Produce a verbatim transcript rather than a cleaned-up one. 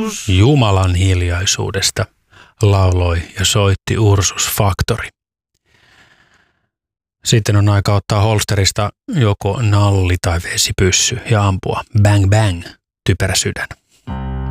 Jumalan hiljaisuudesta lauloi ja soitti Ursus Factory. Sitten on aika ottaa holsterista joko nalli tai vesipyssy ja ampua bang bang, typerä sydän.